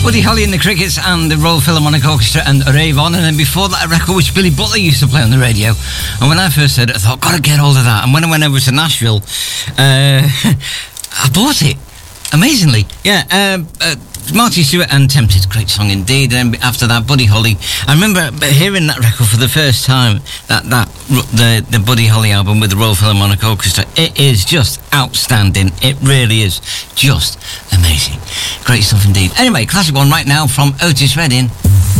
Buddy Holly and the Crickets and the Royal Philharmonic Orchestra and Rave On, and then before that a record which Billy Butler used to play on the radio. And when I first heard it, I thought, gotta get hold of that. And when I went over to Nashville, I bought it. Amazingly. Yeah, Marty Stewart and Tempted, great song indeed. And after that, Buddy Holly. I remember hearing that record for the first time, the Buddy Holly album with the Royal Philharmonic Orchestra. It is just outstanding. It really is just amazing. Great stuff indeed. Anyway, classic one right now from Otis Redding.